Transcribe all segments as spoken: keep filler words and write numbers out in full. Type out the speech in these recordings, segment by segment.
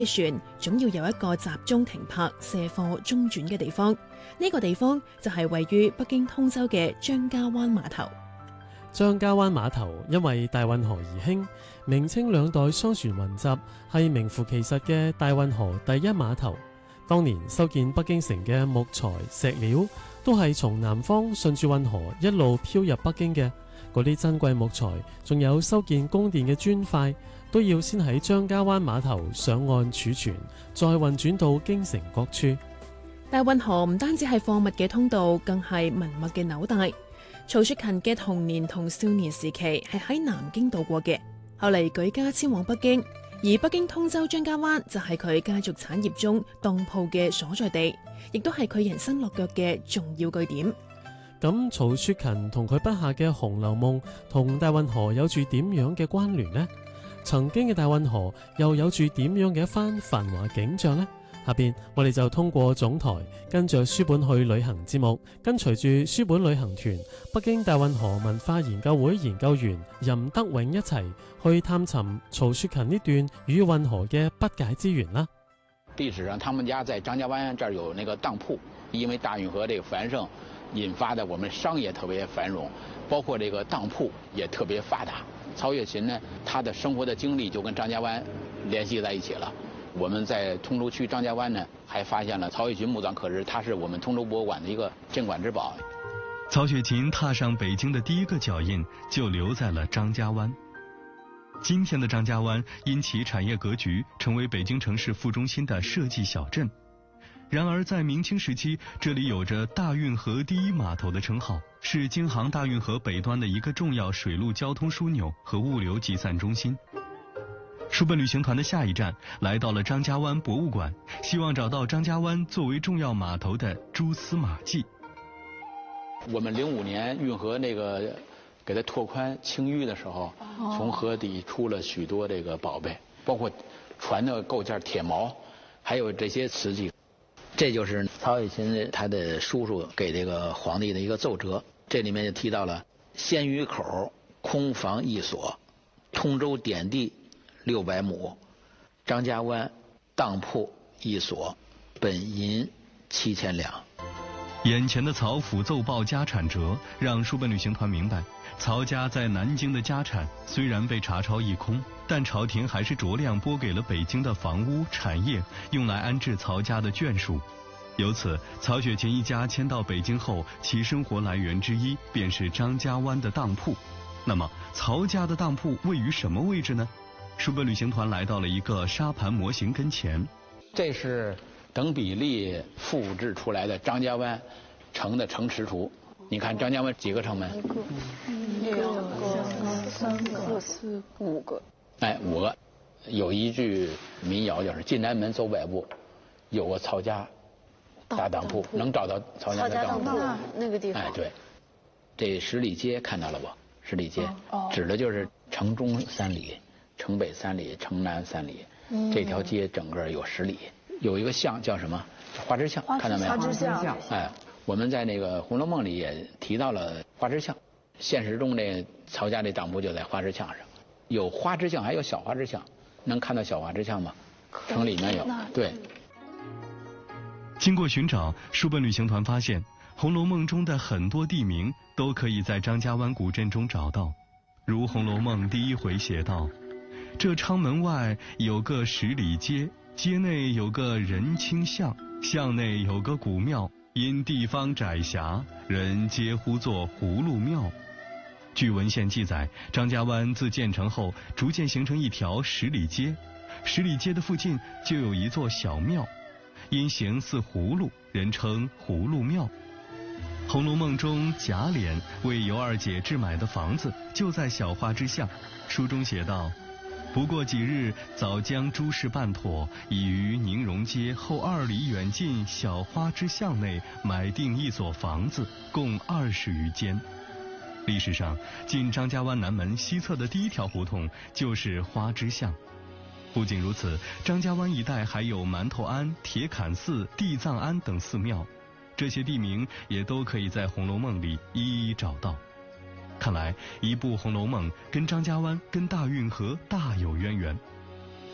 船總要有一個集中停泊、卸貨、中轉嘅地方。呢、這個地方就係位於北京通州嘅張家灣碼頭。 張家灣碼頭因為大運河而興，明清兩代商船雲集，係名副其實嘅大運河第一碼頭。當年修建北京城嘅木材、石料都係從南方順住運河一路漂入北京嘅。嗰啲珍貴木材，仲有修建宮殿嘅磚塊，都要先喺張家灣碼頭上岸儲存，再運轉到京城各處。 大運河唔單止係貨物嘅通道，更係文物嘅紐帶。曹雪芹嘅童年同少年時期係喺南京度過嘅，後嚟舉家遷往北京，而北京通州張家灣就係佢家族產業中當鋪嘅所在地，亦都係佢人生落腳嘅重要據點。 咁曹雪芹同佢筆下嘅《紅樓夢》同大運河有住點樣嘅關聯呢？曾經嘅大運河又有住點樣嘅一番繁華景象呢？下邊我哋就通過總台跟着書本去旅行節目，跟隨住書本旅行團北京大運河文化研究會研究員任德永一齊去探尋曹雪芹呢段與運河嘅不解之緣啦。 歷史上他們家在張家灣這兒有那個當鋪，因為大運河這個繁盛引發的我們商業特別繁榮，包括這個當鋪也特別發達。曹雪芹呢，他的生活的經歷就跟張家灣聯繫在一起了。我們在通州區張家灣呢，還發現了曹雪芹墓葬刻石，它是我們通州博物館的一個鎮館之寶。 曹雪芹踏上北京的第一個腳印就留在了張家灣。今天的張家灣因其產業格局，成為北京城市副中心的設計小鎮。然而在明清時期，這裡有着大運河第一碼頭的稱號，是京杭大運河北端的一個重要水陸交通樞紐和物流集散中心。書本旅行團的下一站來到了張家灣博物館，希望找到張家灣作為重要碼頭的蛛絲馬跡。 我們零五年運河那個給它拓寬清淤的時候，從河底出了許多這個寶貝，包括船的構件鐵錨，還有這些瓷器。這就是曹雪芹他的叔叔給這個皇帝的一個奏摺，這裡面就提到了鮮魚口空房一所，通州典地六百畝，張家灣當鋪一所，本銀七千兩。 眼前的曹府奏報家產折，讓書本旅行團明白，曹家在南京的家產雖然被查抄一空，但朝廷還是酌量撥給了北京的房屋產業，用來安置曹家的眷屬。由此，曹雪芹一家遷到北京後，其生活來源之一便是張家灣的當鋪。那麼，曹家的當鋪位於什麼位置呢？書本旅行團來到了一個沙盤模型跟前。 這是等比例複製出來的張家灣城的城池圖。你看張家灣幾個城門？ 一個、兩個、三個、四、五個。 哎，五個。有一句民謠就是進南門走百步，有個曹家大當鋪，能找到曹家的當鋪。 那個地方。 哎，對。這十里街看到了不？十里街指的就是城中三里、城北三里、城南三里。這條街整個有十里。有一個巷叫什麼？花枝巷，看到沒有？ 花枝巷。 哎，我們在那個《紅樓夢》裡也提到了花枝巷。現實中這曹家的當鋪就在花枝巷上，有花枝巷，還有小花枝巷。能看到小花枝巷嗎？城裡面有。對。 經過尋找，書本旅行團發現，《紅樓夢》中的很多地名都可以在張家灣古鎮中找到。如《紅樓夢》第一回寫道：這昌門外有個十里街，街內有個仁清巷，巷內有個古廟，因地方窄狹，人皆呼作葫蘆廟。據文獻記載，張家灣自建成後，逐漸形成一條十里街，十里街的附近就有一座小廟，因形似葫蘆，人稱葫蘆廟。《紅樓夢》中賈璉為尤二姐置買的房子就在小花枝巷，書中寫道：不過幾日，早將諸事辦妥，已於寧榮街後二里遠近小花枝巷內買定一所房子，共二十餘間。歷史上，進張家灣南門西側的第一條胡同就是花枝巷。不僅如此，張家灣一帶還有饅頭庵、鐵檻寺、地藏庵等寺廟，這些地名也都可以在《紅樓夢》裡一一找到。看來，一部《紅樓夢》跟張家灣、跟大運河大有淵源。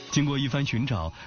经过一番寻找，